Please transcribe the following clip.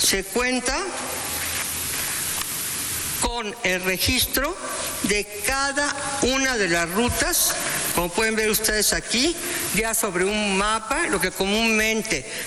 se cuenta con el registro de cada una de las rutas, como pueden ver ustedes aquí, ya sobre un mapa, lo que comúnmente